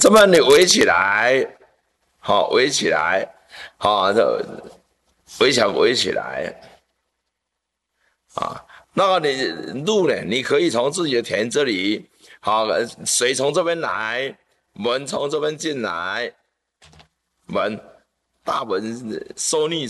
这么你围起来，好，围起来，好，这围墙围起来啊。那个你路呢？你可以从自己的田这里，好，水从这边来，门从这边进来，门大门收逆